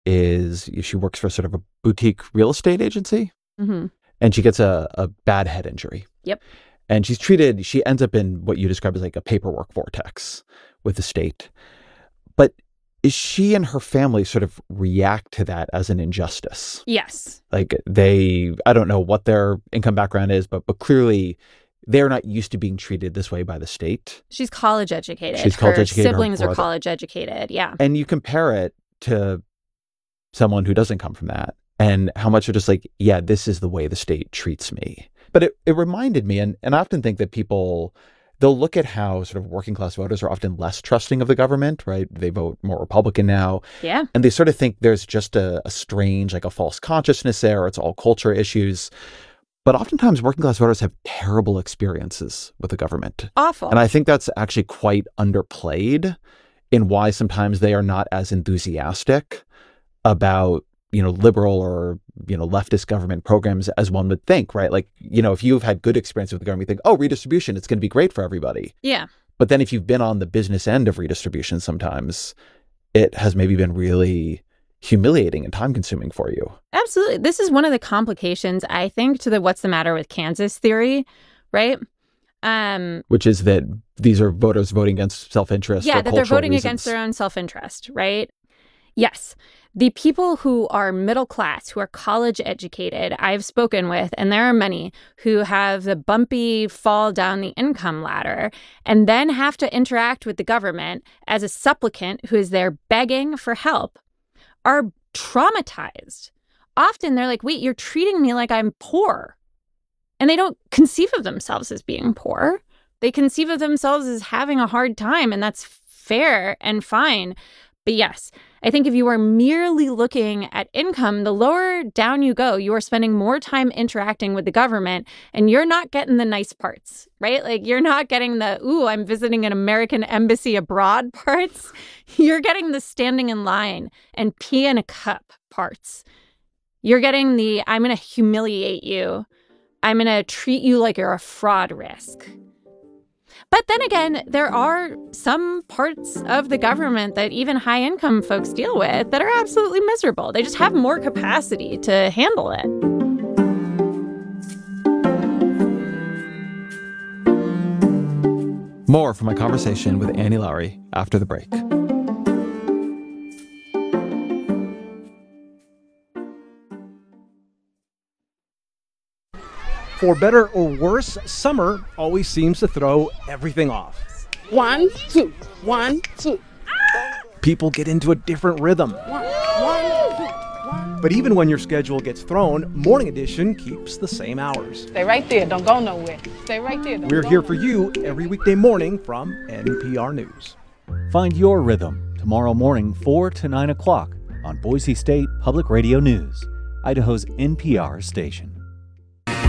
she works for sort of a boutique real estate agency, and she gets a bad head injury. Yep. And she ends up in what you describe as like a paperwork vortex with the state. But is she and her family sort of react to that as an injustice? Yes. Like I don't know what their income background is, but clearly they're not used to being treated this way by the state. She's college educated. Her siblings are college educated. Yeah. And you compare it to someone who doesn't come from that and how much are just like, yeah, this is the way the state treats me. But it reminded me, and I often think that people, they'll look at how sort of working class voters are often less trusting of the government, right? They vote more Republican now. Yeah. And they sort of think there's just a strange, like a false consciousness there, or it's all culture issues. But oftentimes working class voters have terrible experiences with the government. Awful. And I think that's actually quite underplayed in why sometimes they are not as enthusiastic about, liberal or, leftist government programs as one would think, right? Like, if you've had good experience with the government, you think, oh, redistribution, it's going to be great for everybody. Yeah. But then if you've been on the business end of redistribution, sometimes it has maybe been really humiliating and time consuming for you. Absolutely. This is one of the complications, I think, to the what's the matter with Kansas theory, right? Which is that these are voters voting against self-interest. Yeah, that they're voting reasons. Against their own self-interest, right? Yes. The people who are middle class, who are college educated, I've spoken with, and there are many who have the bumpy fall down the income ladder and then have to interact with the government as a supplicant who is there begging for help, are traumatized. Often they're like, wait, you're treating me like I'm poor. And they don't conceive of themselves as being poor. They conceive of themselves as having a hard time, and that's fair and fine. But yes, I think if you are merely looking at income, the lower down you go, you are spending more time interacting with the government, and you're not getting the nice parts, right? Like you're not getting the, ooh, I'm visiting an American embassy abroad parts. You're getting the standing in line and pee in a cup parts. You're getting the, I'm going to humiliate you. I'm going to treat you like you're a fraud risk. But then again, there are some parts of the government that even high-income folks deal with that are absolutely miserable. They just have more capacity to handle it. More from my conversation with Annie Lowrey after the break. For better or worse, summer always seems to throw everything off. 1, 2, 1, 2. People get into a different rhythm. 1, 2, 1. But even when your schedule gets thrown, Morning Edition keeps the same hours. Stay right there. Don't go nowhere. Stay right there. We're here for you every weekday morning from NPR News. Find your rhythm tomorrow morning 4 to 9 o'clock on Boise State Public Radio News, Idaho's NPR station.